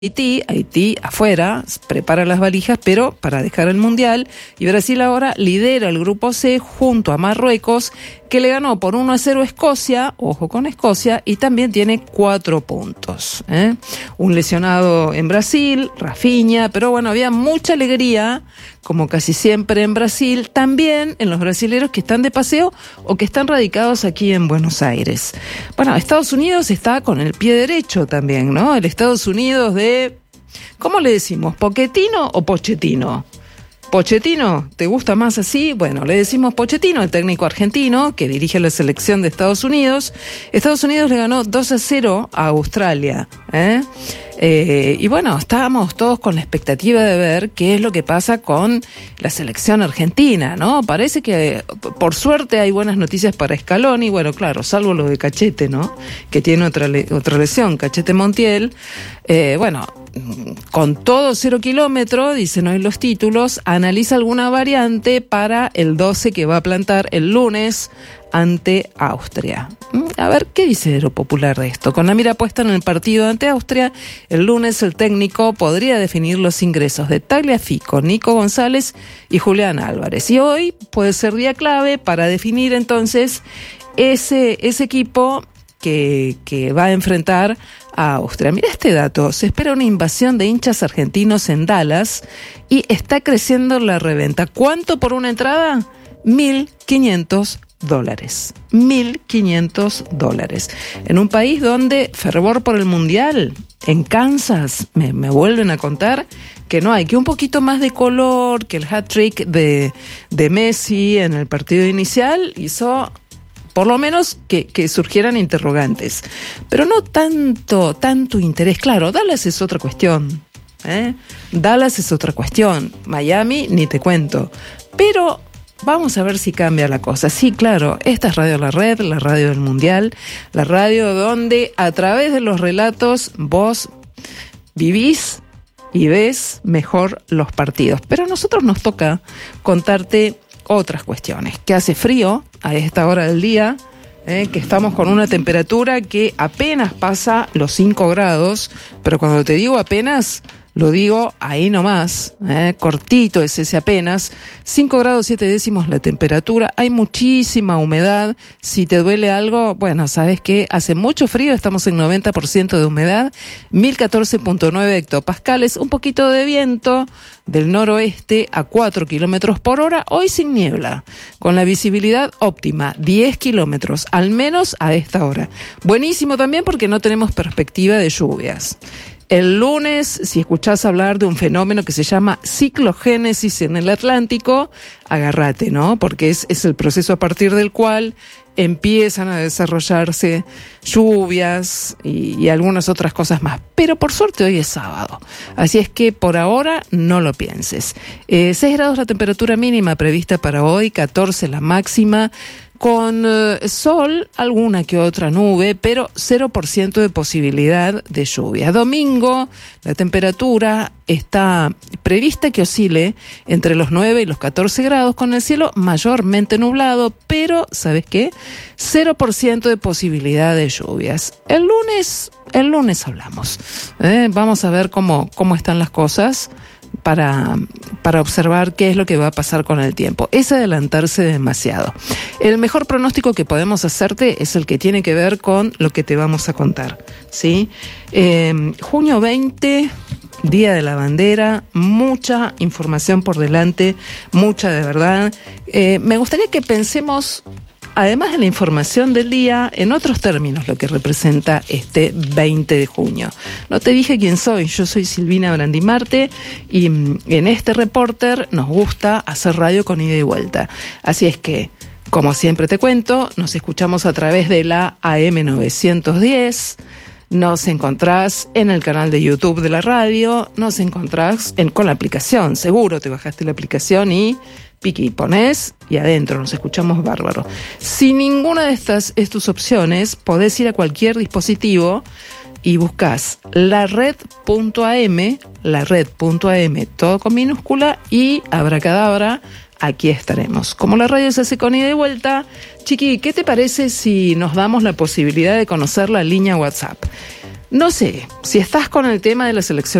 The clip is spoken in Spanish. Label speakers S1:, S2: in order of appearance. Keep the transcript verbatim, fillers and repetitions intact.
S1: Haití, Haití afuera, prepara las valijas, pero para dejar el Mundial. Y Brasil ahora lidera el Grupo C junto a Marruecos, que le ganó por uno a cero a Escocia, ojo con Escocia, y también tiene cuatro puntos. ¿eh? Un lesionado en Brasil, Rafinha, pero bueno, había mucha alegría, como casi siempre en Brasil, también en los brasileros que están de paseo o que están radicados aquí en Buenos Aires. Bueno, Estados Unidos está con el pie derecho también, ¿no? El Estados Unidos de, ¿cómo le decimos? ¿Pochettino o Pochettino? Pochettino, ¿te gusta más así? Bueno, le decimos Pochettino, el técnico argentino que dirige la selección de Estados Unidos. Estados Unidos le ganó dos a cero a Australia, ¿eh? Eh, y bueno, estábamos todos con la expectativa de ver qué es lo que pasa con la selección argentina, ¿no? Parece que, por suerte, hay buenas noticias para Scaloni, bueno, claro, salvo lo de Cachete, ¿no? Que tiene otra, le- otra lesión, Cachete Montiel. Eh, bueno, con todo cero kilómetro, dicen hoy los títulos, analiza alguna variante para el doce que va a plantar el lunes ante Austria. A ver, ¿qué dice Aero Popular de esto? Con la mira puesta en el partido ante Austria, el lunes el técnico podría definir los ingresos de Tagliafico, Nico González y Julián Álvarez. Y hoy puede ser día clave para definir entonces ese, ese equipo que, que va a enfrentar a Austria. Mira este dato, se espera una invasión de hinchas argentinos en Dallas y está creciendo la reventa. ¿Cuánto por una entrada? mil quinientos dólares. mil quinientos dólares. En un país donde fervor por el Mundial, en Kansas, me, me vuelven a contar que no hay, que un poquito más de color, que el hat-trick de, de Messi en el partido inicial hizo por lo menos que, que surgieran interrogantes. Pero no tanto, tanto interés. Claro, Dallas es otra cuestión. ¿eh? Dallas es otra cuestión. Miami, ni te cuento. Pero vamos a ver si cambia la cosa. Sí, claro, esta es Radio La Red, la radio del Mundial, la radio donde a través de los relatos vos vivís y ves mejor los partidos. Pero a nosotros nos toca contarte otras cuestiones. Que hace frío a esta hora del día, eh, que estamos con una temperatura que apenas pasa los cinco grados, pero cuando te digo apenas, lo digo ahí nomás, eh, cortito es ese apenas, cinco grados siete décimos la temperatura, hay muchísima humedad, si te duele algo, bueno, sabes que hace mucho frío, estamos en noventa por ciento de humedad, mil catorce punto nueve hectopascales, un poquito de viento del noroeste a cuatro kilómetros por hora, hoy sin niebla, con la visibilidad óptima, diez kilómetros, al menos a esta hora. Buenísimo también porque no tenemos perspectiva de lluvias. El lunes, si escuchás hablar de un fenómeno que se llama ciclogénesis en el Atlántico, agárrate, ¿no? Porque es, es el proceso a partir del cual empiezan a desarrollarse lluvias y, y algunas otras cosas más. Pero por suerte hoy es sábado, así es que por ahora no lo pienses. Eh, seis grados la temperatura mínima prevista para hoy, catorce la máxima, con eh, sol, alguna que otra nube, pero cero por ciento de posibilidad de lluvia. Domingo, la temperatura está prevista que oscile entre los nueve y los catorce grados, con el cielo mayormente nublado, pero, ¿sabes qué? cero por ciento de posibilidad de lluvias. El lunes, el lunes hablamos. ¿eh? Vamos a ver cómo, cómo están las cosas para, para observar qué es lo que va a pasar con el tiempo. Es adelantarse demasiado. El mejor pronóstico que podemos hacerte es el que tiene que ver con lo que te vamos a contar, ¿sí? Eh, junio veinte, Día de la Bandera, mucha información por delante, mucha de verdad. Eh, me gustaría que pensemos, además de la información del día, en otros términos lo que representa este veinte de junio. No te dije quién soy, yo soy Silvina Brandimarte y en este Reporter nos gusta hacer radio con ida y vuelta. Así es que, como siempre te cuento, nos escuchamos a través de la A M novecientos diez, nos encontrás en el canal de YouTube de la radio, nos encontrás en, con la aplicación, seguro te bajaste la aplicación y piqui, ponés y adentro, nos escuchamos bárbaro. Si ninguna de estas es tus opciones, podés ir a cualquier dispositivo y buscás la red punto a eme, la red punto a eme, todo con minúscula, y abracadabra, aquí estaremos. Como la radio se hace con ida y vuelta, Chiqui, ¿qué te parece si nos damos la posibilidad de conocer la línea WhatsApp? No sé, si estás con el tema de la selección